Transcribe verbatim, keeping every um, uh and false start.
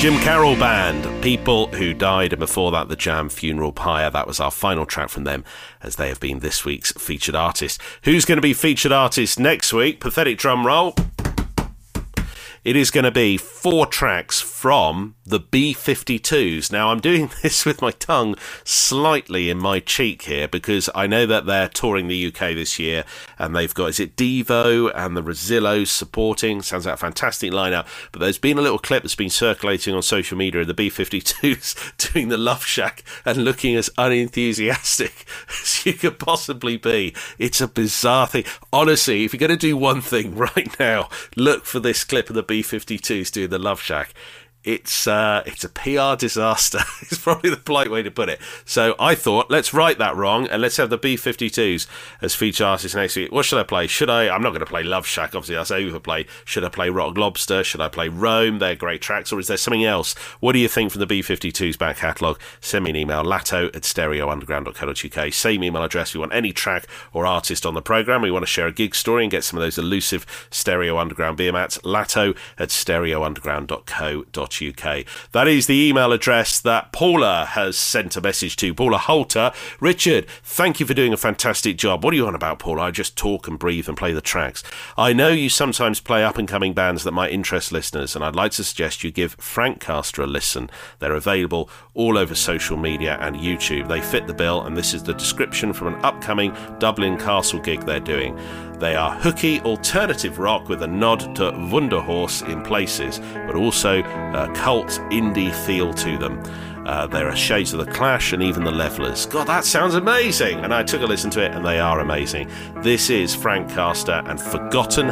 Jim Carroll Band, People Who Died, and before that the Jam Funeral Pyre. That was our final track from them, as they have been this week's featured artist. Who's going to be featured artist next week? Pathetic drum roll. It is going to be four tracks from the B fifty-twos. Now, I'm doing this with my tongue slightly in my cheek here because I know that they're touring the U K this year and they've got, is it Devo and the Rosillos supporting? Sounds like a fantastic lineup. But there's been a little clip that's been circulating on social media of the B fifty-twos doing the Love Shack and looking as unenthusiastic as you could possibly be. It's a bizarre thing. Honestly, if you're going to do one thing right now, look for this clip of the B fifty-twos doing the Love Shack. It's uh, it's a P R disaster. It's probably the polite way to put it. So I thought, let's right that wrong and let's have the B fifty-twos as feature artists next week. What should I play? Should I? I'm not going to play Love Shack. Obviously, that's overplayed. Should I play Rock Lobster? Should I play Rome? They're great tracks. Or is there something else? What do you think from the B fifty-twos back catalogue? Send me an email, latto at stereo underground dot co dot uk. Same email address if you want any track or artist on the programme. We want to share a gig story and get some of those elusive Stereo Underground beer mats. Latto at stereo underground dot co dot uk. U K. That is the email address that Paula has sent a message to. Paula Holter. Richard, thank you for doing a fantastic job. What are you on about, Paula? I just talk and breathe and play the tracks. I know you sometimes play up-and-coming bands that might interest listeners, and I'd like to suggest you give Frankcaster a listen. They're available all over social media and YouTube. They fit the bill, and this is the description from an upcoming Dublin Castle gig they're doing. They are hooky alternative rock with a nod to Wunderhorse in places, but also a cult indie feel to them. Uh, there are shades of the Clash and even the Levellers. God, that sounds amazing! And I took a listen to it, and they are amazing. This is Frankcaster and Forgotten